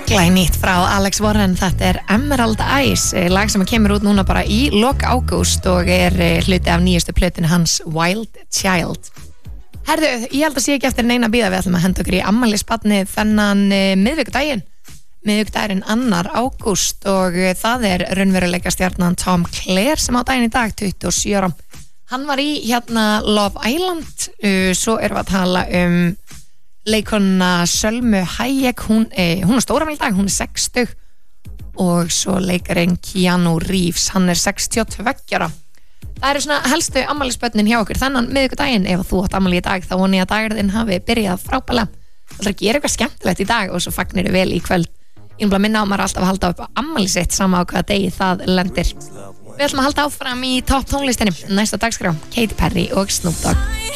Glænýtt frá Alex Warren, þetta Emerald Eyes, lag sem kemur út núna bara í lok ágúst og hluti af nýjustu plötinu hans Wild Child. Herðu, ég held að sé ekki eftir neina bíða, við ætlum að henda okkur í afmælisbarnið þennan miðvikudaginn 2. ágúst og það raunveruleika stjarnan Tom Clare sem á daginn í dag, 27 ára. Hann var í Love Island, svo erum við að tala leikonuna Sölmu Hayek, hún stóramæli í dag, hún 60 og svo leikarinn Keanu Reeves, hann 62 ára. Það eru svona helstu afmælisbörnin hjá okkur þennan miðvikudaginn. Ef þú átt afmæli í dag þá vona ég að dagurinn hafi byrjað frábælega. Það ætlar að gera eitthvað skemmtilegt í dag og svo fagnir vel í kvöld. Ég vil bara minna á maður alltaf að halda upp á afmæli sitt sama á hvaða degi það lendir. Við ætlum að halda áfram í topp tónlistinni. Næsta dagskrá, Katy Perry og Snoop Dogg.